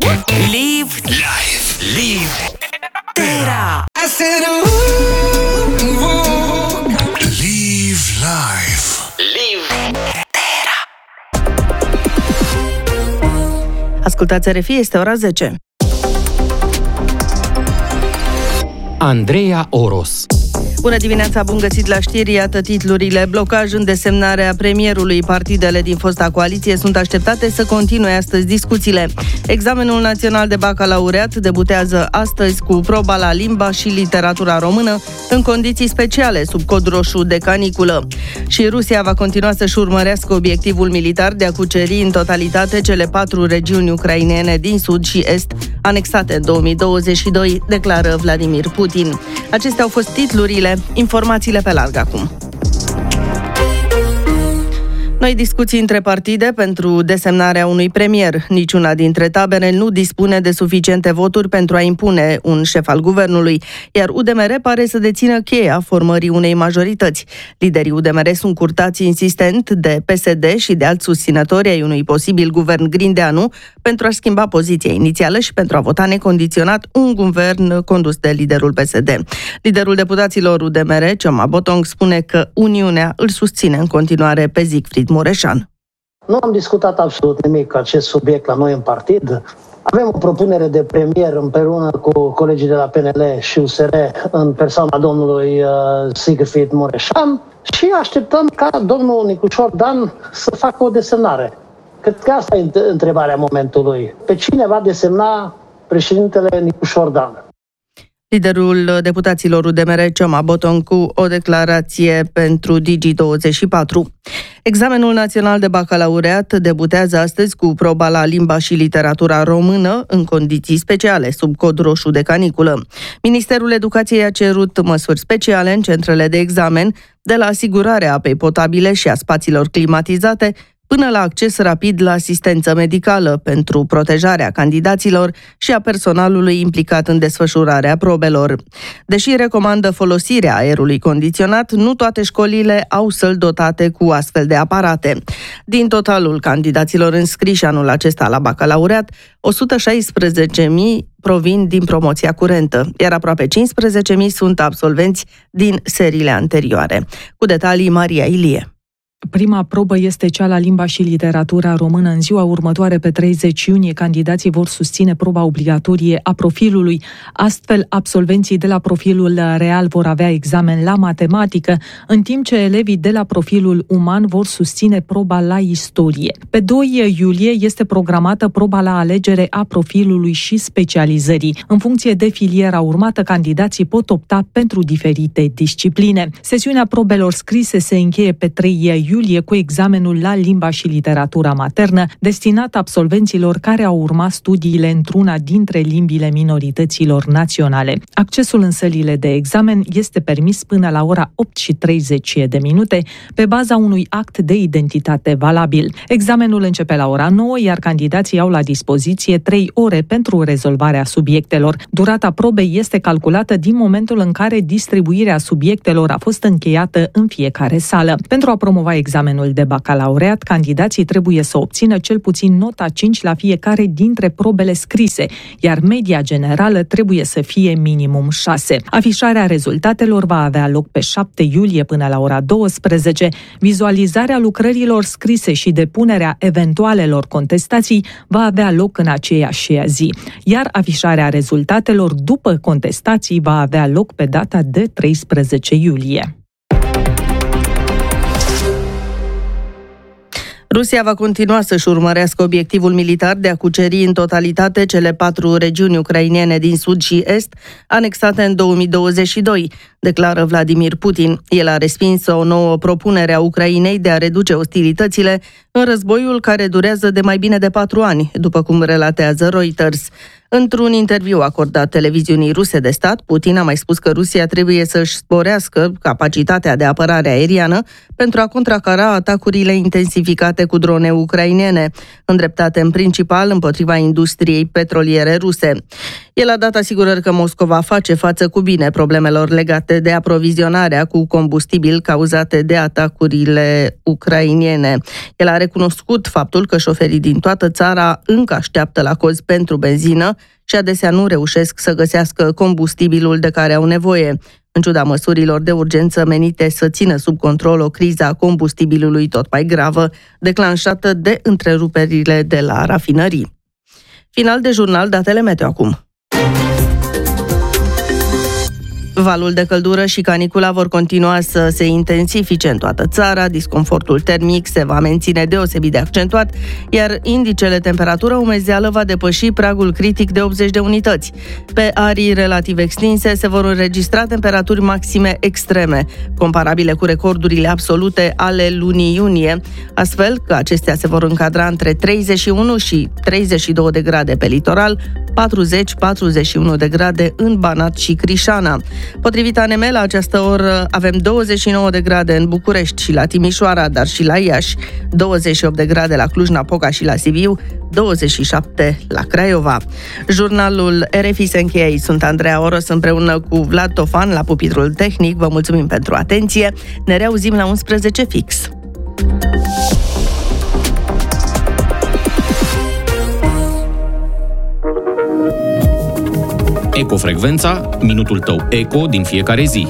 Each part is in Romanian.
Live Terra. I said, Live life. Terra. Ascultați RFI, este ora 10. Andreea Oros. Bună dimineața, bun găsit la știri, iată titlurile. Blocaj în desemnarea premierului. Partidele din fosta coaliție sunt așteptate să continue astăzi discuțiile. Examenul național de bacalaureat debutează astăzi cu proba la limba și literatura română în condiții speciale, sub cod roșu de caniculă. Și Rusia va continua să-și urmărească obiectivul militar de a cuceri în totalitate cele 4 regiuni ucrainene din sud și est, anexate în 2022, declară Vladimir Putin. Acestea au fost titlurile. Informațiile pe larg acum. Noi discuții între partide pentru desemnarea unui premier. Niciuna dintre tabere nu dispune de suficiente voturi pentru a impune un șef al guvernului, iar UDMR pare să dețină cheia formării unei majorități. Liderii UDMR sunt curtați insistent de PSD și de alți susținători ai unui posibil guvern Grindeanu pentru a schimba poziția inițială și pentru a vota necondiționat un guvern condus de liderul PSD. Liderul deputaților UDMR, Cioma Botong, spune că Uniunea îl susține în continuare pe Siegfried Mureșan. Nu am discutat absolut nimic cu acest subiect la noi în partid. Avem o propunere de premier împreună cu colegii de la PNL și USR în persoana domnului Siegfried Mureșan și așteptăm ca domnul Nicușor Dan să facă o desemnare. Cred că asta e întrebarea momentului. Pe cine va desemna președintele Nicușor Dan? Liderul deputaților UDMR, Cioma Botong, cu o declarație pentru Digi24. Examenul național de bacalaureat debutează astăzi cu proba la limba și literatura română în condiții speciale, sub cod roșu de caniculă. Ministerul Educației a cerut măsuri speciale în centrele de examen, de la asigurarea apei potabile și a spațiilor climatizate, până la acces rapid la asistență medicală pentru protejarea candidaților și a personalului implicat în desfășurarea probelor. Deși recomandă folosirea aerului condiționat, nu toate școlile au săli dotate cu astfel de aparate. Din totalul candidaților înscriși anul acesta la bacalaureat, 116.000 provin din promoția curentă, iar aproape 15.000 sunt absolvenți din seriile anterioare. Cu detalii, Maria Ilie. Prima probă este cea la limba și literatura română. În ziua următoare, pe 30 iunie, candidații vor susține proba obligatorie a profilului. Astfel, absolvenții de la profilul real vor avea examen la matematică, în timp ce elevii de la profilul uman vor susține proba la istorie. Pe 2 iulie este programată proba la alegere a profilului și specializării. În funcție de filiera urmată, candidații pot opta pentru diferite discipline. Sesiunea probelor scrise se încheie pe 3 iulie cu examenul la limba și literatura maternă, destinat absolvenților care au urmat studiile într-una dintre limbile minorităților naționale. Accesul în sălile de examen este permis până la ora 8:30 pe baza unui act de identitate valabil. Examenul începe la ora 9, iar candidații au la dispoziție 3 ore pentru rezolvarea subiectelor. Durata probei este calculată din momentul în care distribuirea subiectelor a fost încheiată în fiecare sală. Pentru a promova examenul de bacalaureat, candidații trebuie să obțină cel puțin nota 5 la fiecare dintre probele scrise, iar media generală trebuie să fie minimum 6. Afișarea rezultatelor va avea loc pe 7 iulie până la ora 12. Vizualizarea lucrărilor scrise și depunerea eventualelor contestații va avea loc în aceeași zi, iar afișarea rezultatelor după contestații va avea loc pe data de 13 iulie. Rusia va continua să-și urmărească obiectivul militar de a cuceri în totalitate cele 4 regiuni ucrainene din sud și est, anexate în 2022, declară Vladimir Putin. El a respins o nouă propunere a Ucrainei de a reduce ostilitățile în războiul care durează de mai bine de 4 ani, după cum relatează Reuters. Într-un interviu acordat televiziunii ruse de stat, Putin a mai spus că Rusia trebuie să-și sporească capacitatea de apărare aeriană pentru a contracara atacurile intensificate cu drone ucrainene, îndreptate în principal împotriva industriei petroliere ruse. El a dat asigurări că Moscova face față cu bine problemelor legate de aprovizionarea cu combustibil cauzate de atacurile ucrainene. El a recunoscut faptul că șoferii din toată țara încă așteaptă la cozi pentru benzină și adesea nu reușesc să găsească combustibilul de care au nevoie, în ciuda măsurilor de urgență menite să țină sub control o criză a combustibilului tot mai gravă, declanșată de întreruperile de la rafinării. Final de jurnal, datele meteo acum. Valul de căldură și canicula vor continua să se intensifice în toată țara, disconfortul termic se va menține deosebit de accentuat, iar indicele temperatură-umezeală va depăși pragul critic de 80 de unități. Pe arii relativ extinse se vor înregistra temperaturi maxime extreme, comparabile cu recordurile absolute ale lunii iunie, astfel că acestea se vor încadra între 31 și 32 de grade pe litoral, 40-41 de grade în Banat și Crișana. Potrivit ANM, la această oră avem 29 de grade în București și la Timișoara, dar și la Iași, 28 de grade la Cluj-Napoca și la Sibiu, 27 la Craiova. Jurnalul RFI se încheie. Sunt Andreea Oros împreună cu Vlad Tofan la pupitrul tehnic. Vă mulțumim pentru atenție. Ne reauzim la 11 fix. Ecofrecvența, minutul tău eco din fiecare zi.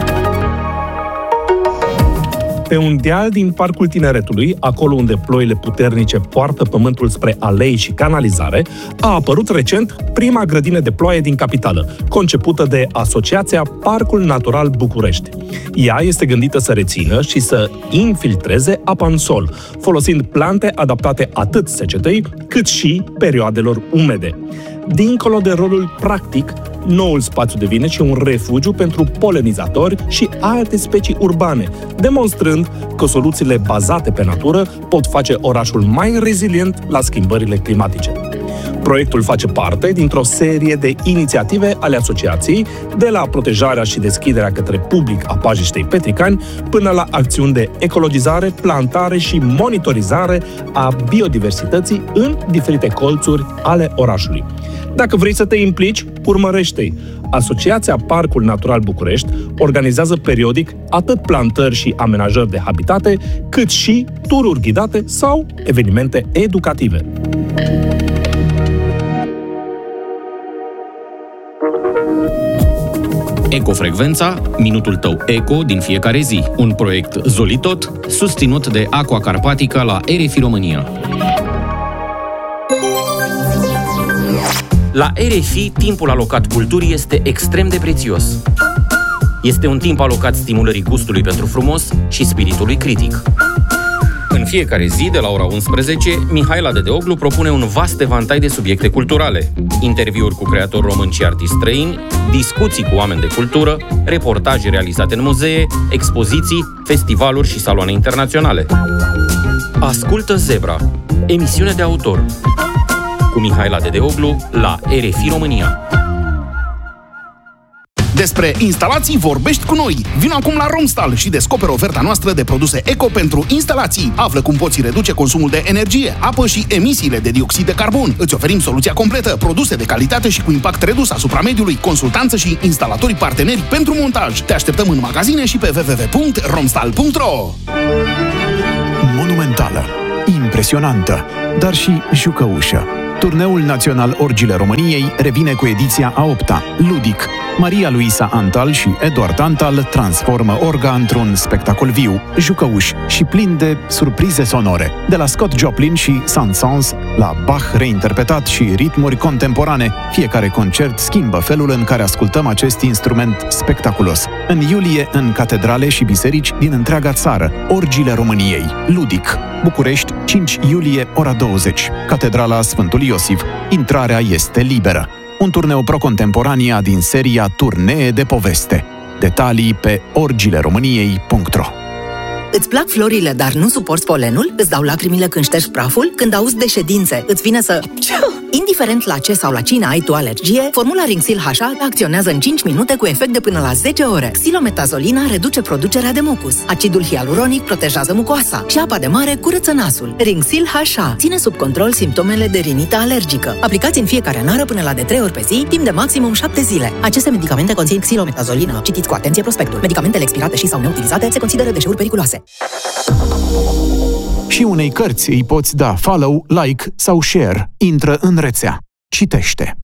Pe un deal din Parcul Tineretului, acolo unde ploile puternice poartă pământul spre alei și canalizare, a apărut recent prima grădină de ploaie din capitală, concepută de Asociația Parcul Natural București. Ea este gândită să rețină și să infiltreze apa în sol, folosind plante adaptate atât secetei, cât și perioadelor umede. Dincolo de rolul practic, noul spațiu devine și un refugiu pentru polenizatori și alte specii urbane, demonstrând că soluțiile bazate pe natură pot face orașul mai rezilient la schimbările climatice. Proiectul face parte dintr-o serie de inițiative ale asociației, de la protejarea și deschiderea către public a pajiștei Petricani, până la acțiuni de ecologizare, plantare și monitorizare a biodiversității în diferite colțuri ale orașului. Dacă vrei să te implici, urmărește-i. Asociația Parcul Natural București organizează periodic atât plantări și amenajări de habitate, cât și tururi ghidate sau evenimente educative. Ecofrecvența, minutul tău eco din fiecare zi. Un proiect Zolitot, susținut de Aqua Carpatica la RFI România. La RFI, timpul alocat culturii este extrem de prețios. Este un timp alocat stimulării gustului pentru frumos și spiritului critic. În fiecare zi, de la ora 11, Mihaela Dedeoglu propune un vast evantai de subiecte culturale, interviuri cu creatori români și artiști străini, discuții cu oameni de cultură, reportaje realizate în muzee, expoziții, festivaluri și saloane internaționale. Ascultă Zebra, emisiune de autor, cu Mihaela Dedeoglu la RFI România. Despre instalații vorbești cu noi. Vino acum la Romstal și descoperă oferta noastră de produse eco pentru instalații. Află cum poți reduce consumul de energie, apă și emisiile de dioxid de carbon. Îți oferim soluția completă, produse de calitate și cu impact redus asupra mediului, consultanță și instalatorii parteneri pentru montaj. Te așteptăm în magazine și pe www.romstal.ro. Monumentală, impresionantă, dar și jucăușă. Turneul național Orgile României revine cu ediția a 8-a. Ludic. Maria Luisa Antal și Eduard Antal transformă orga într-un spectacol viu, jucăuș și plin de surprize sonore. De la Scott Joplin și Saint-Saëns la Bach reinterpretat și ritmuri contemporane, fiecare concert schimbă felul în care ascultăm acest instrument spectaculos. În iulie, în catedrale și biserici din întreaga țară, Orgile României. Ludic. București, 5 iulie, ora 20. Catedrala Sfântul Iosif. Intrarea este liberă. Un turneu pro-contemporania din seria Turnee de poveste. Detalii pe orgileromâniei.ro. Îți plac florile, dar nu suporți polenul? Îți dau lacrimile când ștergi praful? Când auzi de ședințe, îți vine să Indiferent la ce sau la cine ai tu alergie, formula Rinxil HA acționează în 5 minute cu efect de până la 10 ore. Xilometazolină reduce producerea de mucus. Acidul hialuronic protejează mucoasa și apa de mare curăță nasul. Rinxil HA ține sub control simptomele de rinită alergică. Aplicați în fiecare nară până la de 3 ori pe zi, timp de maximum 7 zile. Aceste medicamente conțin xilometazolină. Citiți cu atenție prospectul. Medicamentele expirate și sau neutilizate se consideră deșeuri periculoase. Și unei cărți îi poți da follow, like sau share. Intră în rețea. Citește.